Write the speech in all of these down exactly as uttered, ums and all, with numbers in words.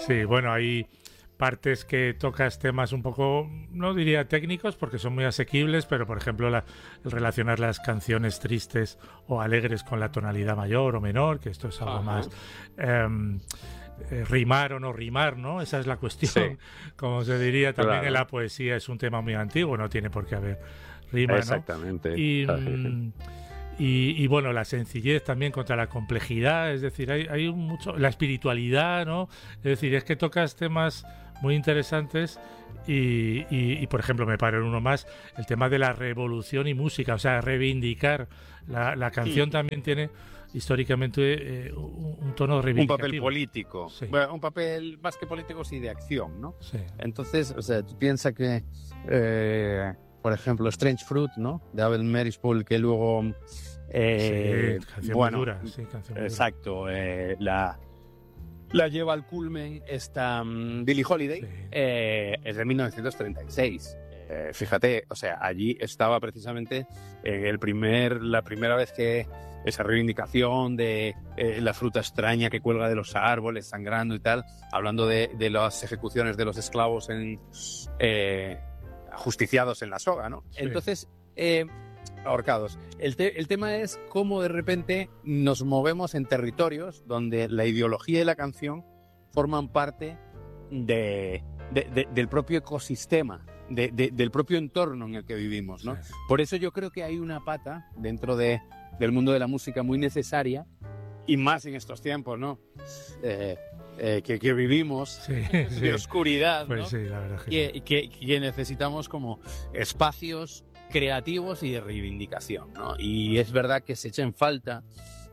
Sí, bueno, hay partes que tocas temas un poco, no diría técnicos, porque son muy asequibles, pero por ejemplo la, el relacionar las canciones tristes o alegres con la tonalidad mayor o menor, que esto es algo Ajá. más... em, eh, rimar o no rimar, ¿no? Esa es la cuestión. Sí, Como se diría también en claro. la poesía, es un tema muy antiguo, no tiene por qué haber rima, ¿no? Exactamente. Y, mm, y, y, bueno, la sencillez también contra la complejidad, es decir, hay, hay un mucho, la espiritualidad, ¿no? Es decir, es que tocas temas muy interesantes y, y, y, por ejemplo, me paro en uno más, el tema de la revolución y música, o sea, reivindicar. La, la canción también tiene históricamente eh, un, un tono Un papel reivindicativo. político. Sí. Bueno, un papel más que político, sí, de acción, ¿no? Sí. Entonces, o sea, tú piensas que, eh, por ejemplo, Strange Fruit, ¿no? De Abel Marispool, que luego... Eh, sí, canción bueno, muy dura. Sí, canción muy exacto. Eh, la, la lleva al culmen esta um, Billie Holiday, Sí. eh, es de mil novecientos treinta y seis. Eh, fíjate, o sea, allí estaba precisamente eh, el primer, la primera vez que esa reivindicación de eh, la fruta extraña que cuelga de los árboles, sangrando y tal, hablando de, de las ejecuciones de los esclavos en, eh, ajusticiados en la soga, ¿no? Sí. Entonces, eh, ahorcados. El, te- el tema es cómo de repente nos movemos en territorios donde la ideología y la canción forman parte de, de- de- del propio ecosistema, de- de- del propio entorno en el que vivimos, ¿no? Sí. Por eso yo creo que hay una pata dentro de, del mundo de la música muy necesaria, y más en estos tiempos, ¿no? Eh, eh, que, que vivimos Sí, sí. de oscuridad, Pues ¿no? sí, la verdad que sí. que, que- que necesitamos como espacios creativos y de reivindicación, ¿no? Y es verdad que se echa en falta,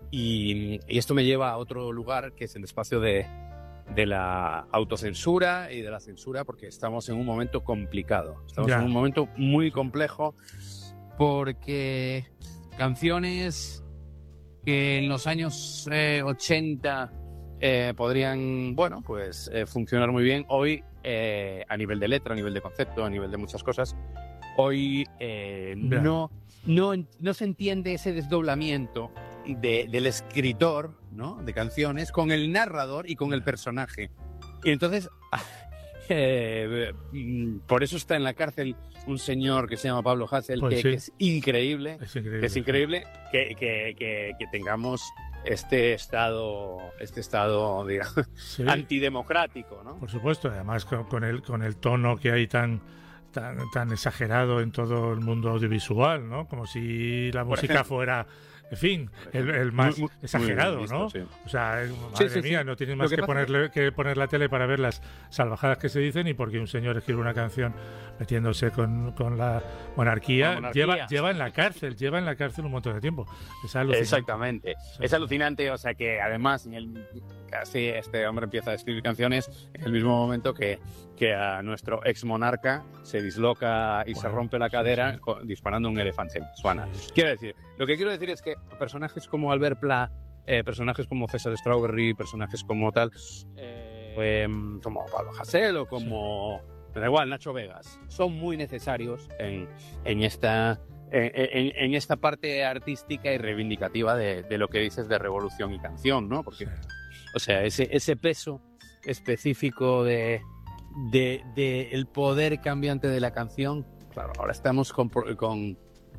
y, y esto me lleva a otro lugar, que es el espacio de, de la autocensura y de la censura, porque estamos en un momento complicado, estamos Ya. en un momento muy complejo, porque canciones que en los años eh, ochenta eh, podrían, bueno, pues eh, funcionar muy bien, hoy eh, a nivel de letra, a nivel de concepto, a nivel de muchas cosas, hoy eh, Ya. no, no, no se entiende ese desdoblamiento de- del escritor, ¿no? De canciones con el narrador y con el personaje. Y entonces, eh, mm, por eso está en la cárcel un señor que se llama Pablo Hasél, Pues que, sí. que es increíble, Es increíble. que es increíble que, que- que- que tengamos este estado, este estado, digamos, Sí, antidemocrático, ¿no? por supuesto. Además, con, con el, con el tono que hay tan, tan, tan exagerado en todo el mundo audiovisual, ¿no? Como si la Por música ejemplo. fuera, en fin, el, el más Muy- muy- exagerado, muy visto, ¿no? sí. O sea, eh, madre sí, sí. mía, no tienes Lo más que que, pasa ponerle, que poner la tele para ver las salvajadas que se dicen, y porque un señor escribe una canción metiéndose con, con la monarquía, La monarquía. Lleva, lleva en la cárcel, lleva en la cárcel un montón de tiempo. Es alucinante. Exactamente. Sí, Es sí. alucinante, o sea que además en el, casi este hombre empieza a escribir canciones en el mismo momento que, que a nuestro ex monarca se disloca y se Bueno, rompe la sí, cadera sí. co- disparando un elefante en Botswana. Sí. Quiero decir, lo que quiero decir es que personajes como Albert Pla, eh, personajes como César Strawberry, personajes como tal, eh, em, como Pablo Hasél o como, me da igual, Nacho Vegas, son muy necesarios en, en esta en, en- en esta parte artística y reivindicativa de, de lo que dices de revolución y canción, ¿no? Porque, Sí. o sea, ese, ese peso específico de, de, de el poder cambiante de la canción, claro, ahora estamos con, pro- con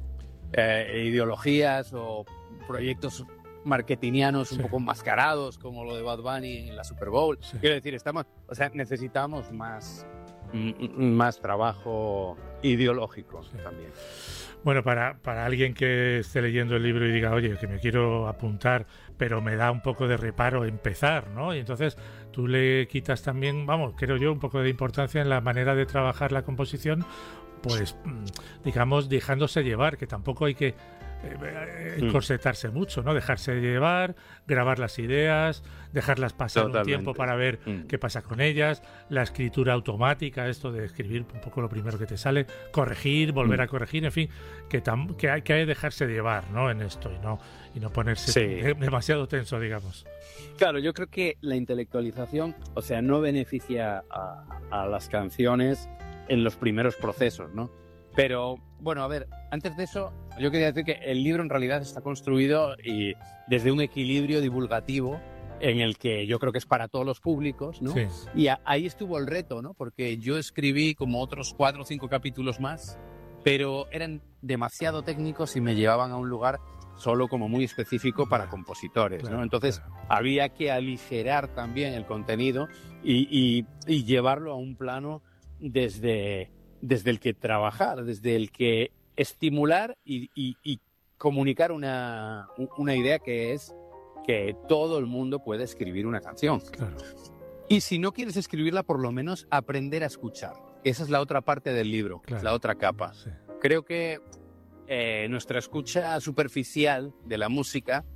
eh, ideologías o proyectos marketingianos un Sí. poco enmascarados, como lo de Bad Bunny en la Super Bowl. Sí. Quiero decir, estamos, o sea, necesitamos más, m- m- más trabajo ideológico Sí. también. Bueno, para, para alguien que esté leyendo el libro y diga, oye, que me quiero apuntar, pero me da un poco de reparo empezar, ¿no? Y entonces tú le quitas también, vamos, creo yo, un poco de importancia en la manera de trabajar la composición, pues, mm, digamos, dejándose llevar, que tampoco hay que eh, eh, Mm. encorsetarse mucho, ¿no? Dejarse llevar, grabar las ideas, dejarlas pasar un Totalmente. tiempo para ver Mm. qué pasa con ellas, la escritura automática, esto de escribir un poco lo primero que te sale, corregir, volver Mm. a corregir, en fin, que, tam- que, hay, que hay que dejarse llevar, ¿no? En esto y no, y no ponerse Sí. de- demasiado tenso, digamos. Claro, yo creo que la intelectualización, o sea, no beneficia a, a las canciones en los primeros procesos, ¿no? Pero, bueno, a ver, antes de eso, yo quería decir que el libro en realidad está construido y desde un equilibrio divulgativo en el que yo creo que es para todos los públicos, ¿no? Sí. Y a, ahí estuvo el reto, ¿no? Porque yo escribí como otros cuatro o cinco capítulos más, pero eran demasiado técnicos y me llevaban a un lugar solo como muy específico para compositores, Claro, ¿no? Entonces claro. había que aligerar también el contenido y, y, y llevarlo a un plano desde, desde el que trabajar, desde el que estimular y, y, y comunicar una, una idea que es que todo el mundo puede escribir una canción. Claro. Y si no quieres escribirla, por lo menos aprender a escuchar. Esa es la otra parte del libro, Claro. la otra capa. Sí. Creo que eh, nuestra escucha superficial de la música